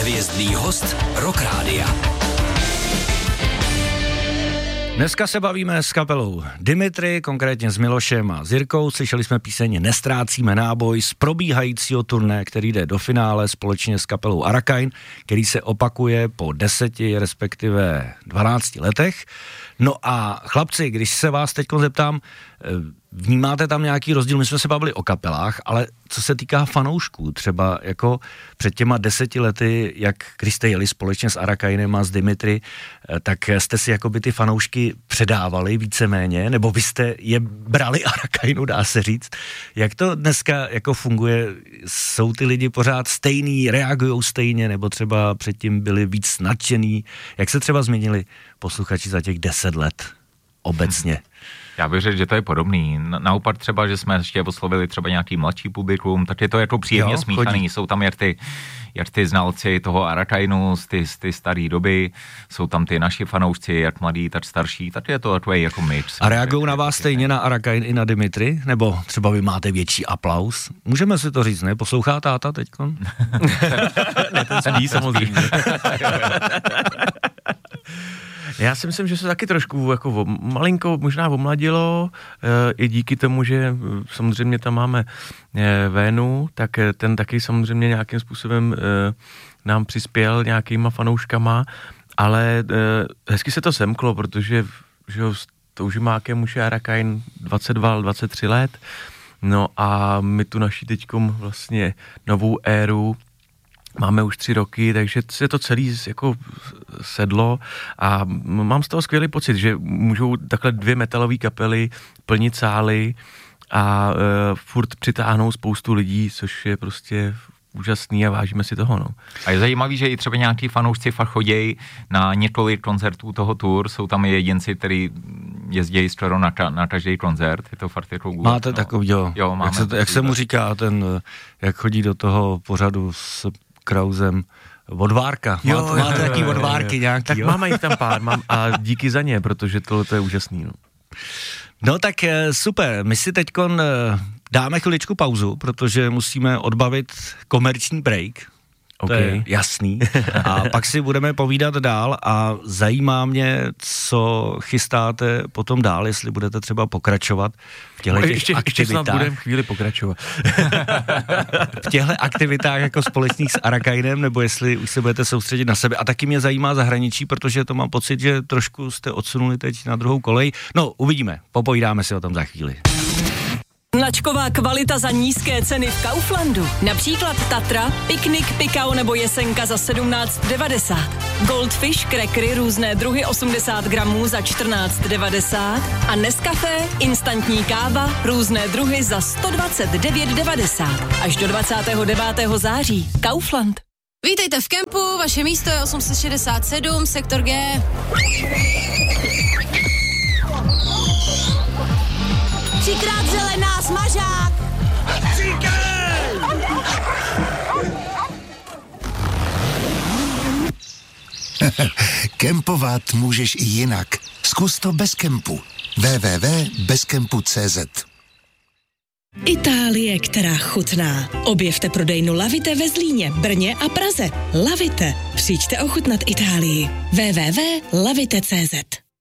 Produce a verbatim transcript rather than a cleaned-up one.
Hvězdný host Rock Rádia. Dneska se bavíme s kapelou Dimitri, konkrétně s Milošem a s Jirkou. Slyšeli jsme píseň Nestrácíme náboj z probíhajícího turné, který jde do finále společně s kapelou Arakain, který se opakuje po deseti, respektive dvanácti letech. No a chlapci, když se vás teď zeptám, vnímáte tam nějaký rozdíl? My jsme se bavili o kapelách, ale co se týká fanoušků, třeba jako před těma deseti lety, jak když jste jeli společně s Arakainem a s Dimitri, tak jste si jakoby ty fanoušky předávali víceméně, nebo vy jste je brali Arakainu, dá se říct. Jak to dneska jako funguje? Jsou ty lidi pořád stejný, reagujou stejně, nebo třeba předtím byli víc nadšený? Jak se třeba změnili posluchači za těch deset let obecně? Já bych řekl, že to je podobný. Naopak třeba, že jsme ještě oslovili třeba nějaký mladší publikum, tak je to jako příjemně jo, smíchaný. Chodí. Jsou tam jak ty, jak ty znalci toho Arakainu z ty, z ty staré doby, jsou tam ty naši fanoušci, jak mladí, tak starší, tak je to takový jako mix. A reagují na vás stejně na Arakain i na Dimitri? Nebo třeba vy máte větší aplaus? Můžeme si to říct, ne? Poslouchá táta teďkon? Ne, ten spí samozřejmě. Já si myslím, že se taky trošku jako malinko možná omladilo, e, i díky tomu, že samozřejmě tam máme e, Vénu, tak ten taky samozřejmě nějakým způsobem e, nám přispěl nějakýma fanouškama, ale e, hezky se to semklo, protože že jo, s Toužimákem už je Arakain dvacet dva, dvacet tři let, no a my tu naší teďkom vlastně novou éru máme už tři roky, takže se to celý jako sedlo a mám z toho skvělý pocit, že můžou takhle dvě metalové kapely plnit sály a e, furt přitáhnou spoustu lidí, což je prostě úžasný a vážíme si toho, no. A je zajímavý, že i třeba nějaký fanoušci fakt chodějí na několik koncertů toho tour, jsou tam i jedinci, kteří jezdí skoro na, ka- na každý koncert, je to fakt jako... Máte no. takový, jo. jo máme jak se, to, jak se mu říká ten, jak chodí do toho pořadu s Krausem, odvárka. Jo, máte, máte jaký odvárky jo, jo. nějaký, tak jo? máme jich tam pár mám, a díky za ně, protože tohle je úžasný, no. No tak super, my si teďkon dáme chviličku pauzu, protože musíme odbavit komerční break. Okay. To je jasný. A pak si budeme povídat dál a zajímá mě, co chystáte potom dál, jestli budete třeba pokračovat v těchto těch ještě, aktivitách. Ještě snad budeme chvíli pokračovat. V těchto aktivitách jako společných s Arakainem, nebo jestli už se budete soustředit na sebe. A taky mě zajímá zahraničí, protože to mám pocit, že trošku jste odsunuli teď na druhou kolej. No, uvidíme. Popovídáme si o tom za chvíli. Značková kvalita za nízké ceny v Kauflandu. Například Tatra, Piknik, Pikao nebo Jesenka za sedmnáct devadesát. Goldfish, krekry, různé druhy osmdesát gramů za čtrnáct devadesát. A Nescafé, instantní káva, různé druhy za sto dvacet devět devadesát. Až do dvacátého devátého září. Kaufland. Vítejte v kempu, vaše místo je osm set šedesát sedm, sektor G. Třikrát zelená, smažák! Kempovat můžeš i jinak. Zkus to bez kempu. w w w tečka bezkempu tečka cé zet. Itálie, která chutná. Objevte prodejnu Lavite ve Zlíně, Brně a Praze. Lavite. Přijďte ochutnat Itálii. w w w tečka lavite tečka cé zet.